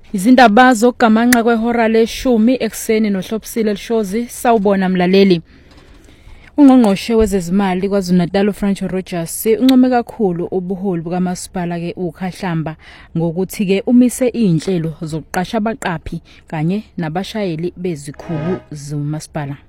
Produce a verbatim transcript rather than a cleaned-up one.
Izindaba zokugamanxa kwehora leshumi ekseni nohlophisile lishozi sawubona mlaleli. Ungqongqoshe wezezimali KwaZulu-Natal uFranco Rogers uncome kakhulu ubuholi bukamasipala ke uKhahlamba ngokuthi ke umise inhlelo zokuqasha abaqaphi kanye nabashayeli bezikhulu zomasipala.